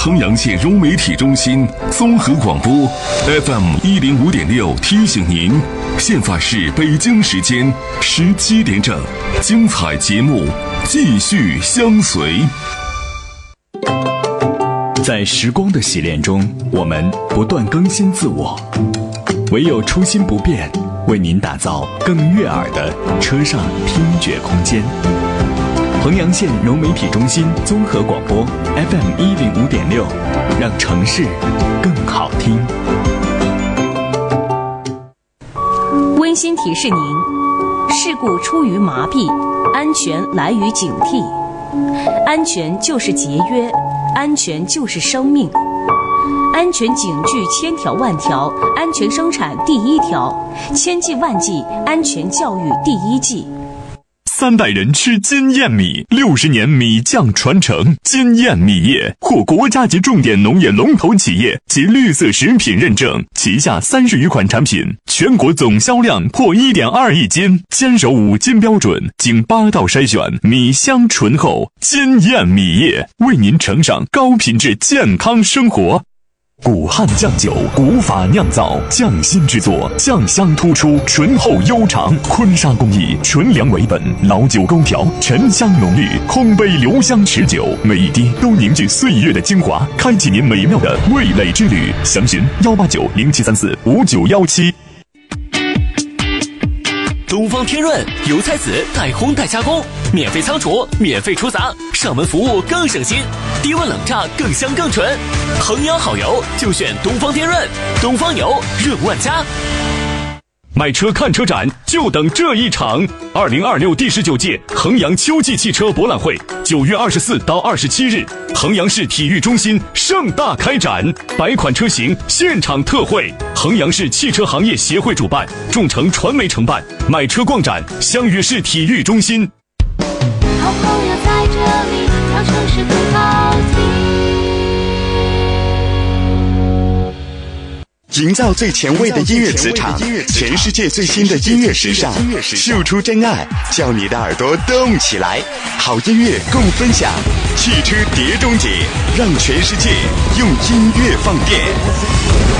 衡阳县融媒体中心综合广播 FM105.6提醒您，现在是北京时间17点整，精彩节目继续相随。 在时光的洗练中，我们不断更新自我，唯有初心不变，为您打造更悦耳的车上听觉空间。衡阳县融媒体中心综合广播 FM105.6，让城市更好听。 温馨提示您：事故出于麻痹，安全来于警惕。安全就是节约，安全就是生命。安全警句千条万条，安全生产第一条，千计万计安全教育第一计。 3代人吃金燕米，60年米酱传承。金燕米业获国家级重点农业龙头企业及绿色食品认证，旗下30余款产品，全国总销量破1.2亿斤，坚守5金标准，经8道筛选，米香醇厚。金燕米业为您呈上高品质健康生活。古汉酱酒，古法酿造，匠心制作，酱香突出，醇厚悠长。坤沙工艺，纯粮为本，老酒勾调，沉香浓郁，空杯留香持久，每一滴都凝聚岁月的精华，开启您美妙的味蕾之旅。详询18907345917。 东方天润油菜籽代烘代加工，免费仓储，免费出杂，上门服务更省心，低温冷榨更香更纯。衡阳好油就选东方天润，东方油润万家。 买车看车展就等这一场，2026第19届衡阳秋季汽车博览会9月24到27日，衡阳市体育中心盛大开展，100款车型现场特惠。衡阳市汽车行业协会主办，众诚传媒承办，买车逛展相约市体育中心。 好朋友在这里，让城市更好听。 营造最前卫的音乐磁场，全世界最新的音乐时尚，秀出真爱，叫你的耳朵动起来。好音乐共分享，汽车碟中谍，让全世界用音乐放电。